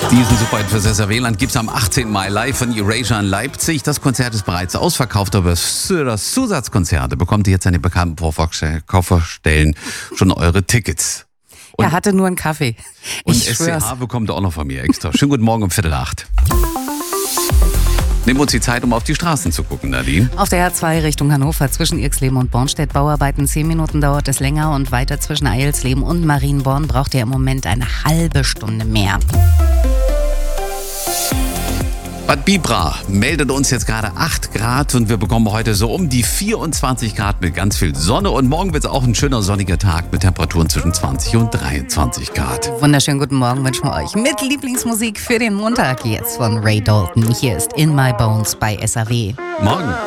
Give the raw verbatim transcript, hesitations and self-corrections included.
Diesen Super für S R W-Land gibt es am achtzehnten Mai live von Erasure in Leipzig. Das Konzert ist bereits ausverkauft, aber für das Zusatzkonzert bekommt ihr jetzt an den bekannten Vorverkaufsstellen schon eure Tickets. Und er hatte nur einen Kaffee. Und Ich S C H schwör's. bekommt ihr auch noch von mir extra. Schönen guten Morgen um Viertel acht. Nehmen wir uns die Zeit, um auf die Straßen zu gucken, Nadine. Auf der R zwei Richtung Hannover zwischen Irxleben und Bornstedt Bauarbeiten. Zehn Minuten dauert es länger und weiter zwischen Eilsleben und Marienborn braucht ihr im Moment eine halbe Stunde mehr. Bad Bibra meldet uns jetzt gerade acht Grad und wir bekommen heute so um die vierundzwanzig Grad mit ganz viel Sonne. Und morgen wird es auch ein schöner sonniger Tag mit Temperaturen zwischen zwanzig und dreiundzwanzig Grad. Wunderschönen guten Morgen wünschen wir euch mit Lieblingsmusik für den Montag jetzt von Ray Dalton. Hier ist In My Bones bei S R W. Morgen.